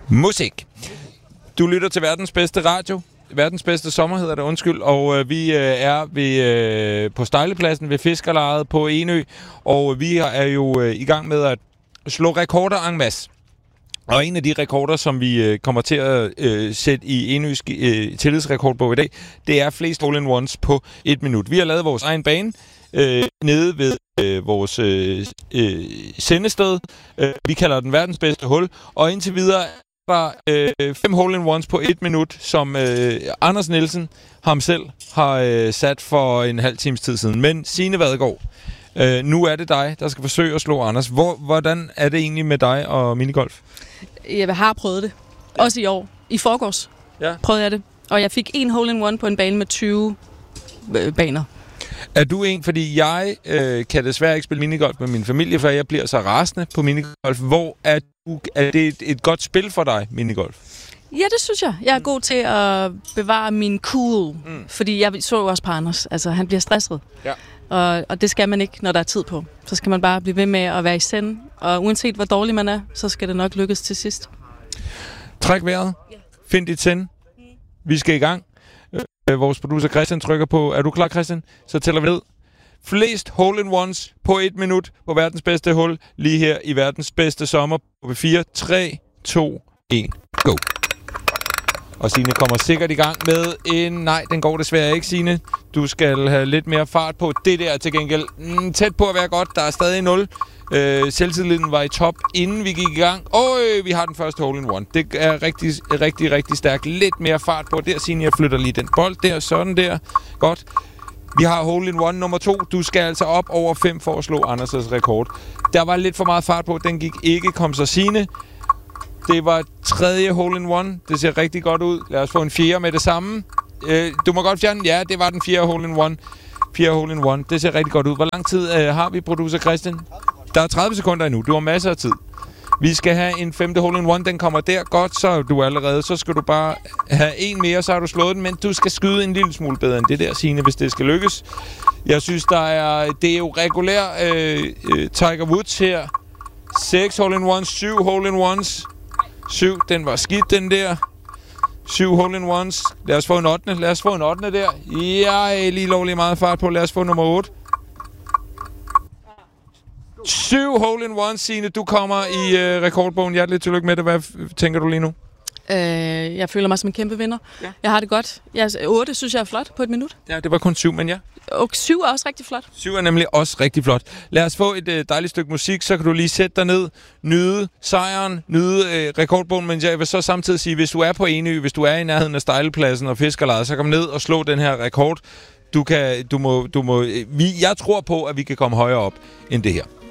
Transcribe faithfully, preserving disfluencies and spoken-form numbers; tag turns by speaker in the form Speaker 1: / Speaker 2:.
Speaker 1: Musik. Du lytter til verdens bedste radio. Verdens bedste sommer hedder det, undskyld. Og øh, vi øh, er ved, øh, på Stejlepladsen ved Fiskerlejet på Enø. Og vi er jo øh, i gang med at slå rekorder en masse. Og en af de rekorder, som vi øh, kommer til at øh, sætte i Enøs øh, tillidsrekordbog i dag, det er flest hole-in-ones på et minut. Vi har lavet vores egen bane øh, nede ved øh, vores øh, øh, sendested. Øh, vi kalder den verdens bedste hul. Og indtil videre var øh, fem hole-in-ones på et minut, som øh, Anders Nielsen ham selv har øh, sat for en halv times tid siden. Men Signe Vadegaard, øh, nu er det dig, der skal forsøge at slå Anders. Hvor, hvordan er det egentlig med dig og minigolf?
Speaker 2: Jeg har prøvet det. Også i år. I forgårs ja. prøvede jeg det. Og jeg fik en hole-in-one på en bane med tyve øh, baner.
Speaker 1: Er du en, fordi jeg øh, kan desværre ikke spille minigolf med min familie, for jeg bliver så rasende på minigolf. Hvor er du? Er det et, et godt spil for dig, minigolf?
Speaker 2: Ja, det synes jeg. Jeg er god til at bevare min cool. Mm. Fordi jeg så jo også på Anders. Altså, han bliver stresset. Ja. Og, og det skal man ikke, når der er tid på. Så skal man bare blive ved med at være i send. Og uanset hvor dårlig man er, så skal det nok lykkes til sidst.
Speaker 1: Træk vejret. Ja. Find dit send. Mm. Vi skal i gang. Øh, vores producer Christian trykker på. Er du klar, Christian? Så tæller vi ned. Flest hole-in-ones på et minut på verdens bedste hul. Lige her i verdens bedste sommer på fire, tre, to, et, go. Og Signe kommer sikkert i gang med en... Nej, den går desværre ikke, Signe. Du skal have lidt mere fart på. Det der til gengæld mm, tæt på at være godt. Der er stadig nul. Øh, selvtilliden var i top, inden vi gik i gang. Og øh, vi har den første hole-in-one. Det er rigtig, rigtig, rigtig stærkt. Lidt mere fart på. Der, Signe, jeg flytter lige den bold der. Sådan der. Godt. Vi har hole-in-one nummer to. Du skal altså op over fem for at slå Anders' rekord. Der var lidt for meget fart på. Den gik ikke. Kom så, Signe. Det var tredje hole-in-one. Det ser rigtig godt ud. Lad os få en fjerde med det samme. Øh, du må godt fjerne. Ja, det var den fjerde hole-in-one. Fjerde hole-in-one. Det ser rigtig godt ud. Hvor lang tid øh, har vi, producer Christian? Der er tredive sekunder endnu. Du har masser af tid. Vi skal have en femte hole-in-one. Den kommer der. Godt, så er du allerede. Så skal du bare have en mere, så har du slået den. Men du skal skyde en lille smule bedre end det der, Signe, hvis det skal lykkes. Jeg synes, der er... Det er jo regulær øh, øh, Tiger Woods her. seks hole-in-ones. syv hole-in-ones. syv, den var skidt, den der. syv hole-in-ones. Lad os få en ottende. Lad os få en ottende der. Ja, lige lovlig meget fart på. Lad os få nummer otte. syv hole-in-ones, Signe. Du kommer i øh, rekordbogen. Hjerteligt tillykke med det. Hvad tænker du lige nu?
Speaker 2: Øh, jeg føler mig som en kæmpe vinder. Ja. Jeg har det godt. Jeg, otte synes jeg er flot på et minut.
Speaker 1: Ja, det var kun syv, men ja.
Speaker 2: Og syv er også rigtig flot.
Speaker 1: syv er nemlig også rigtig flot. Lad os få et øh, dejligt stykke musik, så kan du lige sætte dig ned, nyde sejren, nyde øh, rekordbogen, men jeg vil så samtidig sige, hvis du er på Enø, hvis du er i nærheden af Stejlepladsen og Fiskerlejet, så kom ned og slå den her rekord. Du kan, du må, du må, vi, jeg tror på, at vi kan komme højere op end det her.